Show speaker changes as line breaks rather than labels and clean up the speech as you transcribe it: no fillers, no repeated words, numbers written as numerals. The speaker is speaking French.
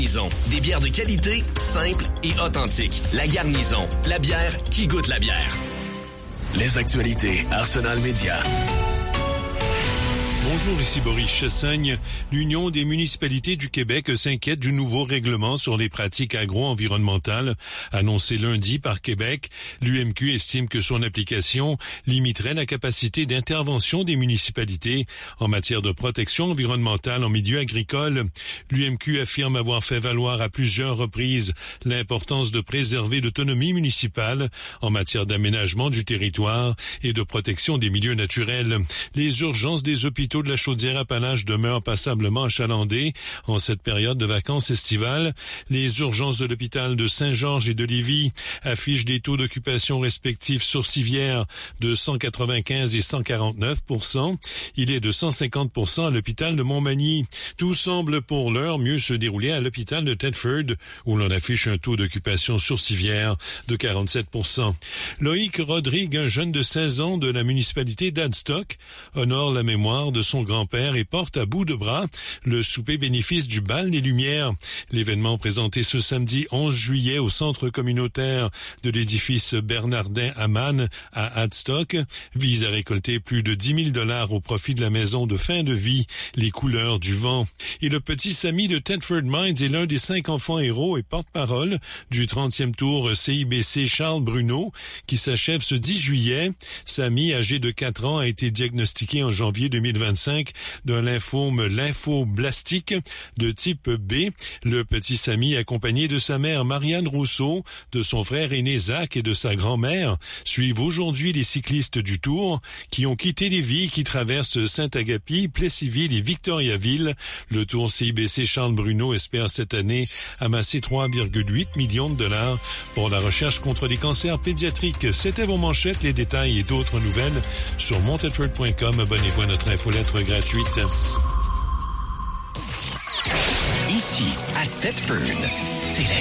Des bières de qualité, simples et authentiques. La Garnison, la bière qui goûte la bière. Les actualités, Arsenal Média.
Bonjour, ici Boris Chassagne. L'Union des municipalités du Québec s'inquiète du nouveau règlement sur les pratiques agro-environnementales annoncé lundi par Québec. L'UMQ estime que son application limiterait la capacité d'intervention des municipalités en matière de protection environnementale en milieu agricole. L'UMQ affirme avoir fait valoir à plusieurs reprises l'importance de préserver l'autonomie municipale en matière d'aménagement du territoire et de protection des milieux naturels. Les urgences des hôpitaux de la Chaudière-Appalaches demeurent passablement achalandées en cette période de vacances estivales. Les urgences de l'hôpital de Saint-Georges et de Lévis affichent des taux d'occupation respectifs sourcilières de 195 et 149%. Il est de 150% à l'hôpital de Montmagny. Tout semble pour l'heure mieux se dérouler à l'hôpital de Thetford, où l'on affiche un taux d'occupation sourcilière de 47%. Loïc Rodrigue, un jeune de 16 ans de la municipalité d'Adstock, honore la mémoire de son grand-père et porte à bout de bras le souper bénéfice du Bal des Lumières. L'événement présenté ce samedi 11 juillet au centre communautaire de l'édifice Bernardin Hamann à Adstock vise à récolter plus de 10 000 $ au profit de la maison de fin de vie, les couleurs du vent. Et le petit Samy de Thetford Mines est l'un des 5 enfants héros et porte-parole du 30e tour CIBC Charles Bruno qui s'achève ce 10 juillet. Samy, âgé de 4 ans, a été diagnostiqué en janvier 2025 d'un lymphome lymphoblastique de type B. Le petit Samy, accompagné de sa mère Marianne Rousseau, de son frère aîné Zach et de sa grand-mère, suivent aujourd'hui les cyclistes du Tour qui ont quitté Lévis, qui traversent Saint-Agapi, Plessisville et Victoriaville. Le Tour CIBC Charles Bruno espère cette année amasser 3,8 millions de $ pour la recherche contre les cancers pédiatriques. C'était vos manchettes, les détails et d'autres nouvelles sur montedford.com. Abonnez-vous à notre infolettre gratuite.
Ici, à Thetford, c'est la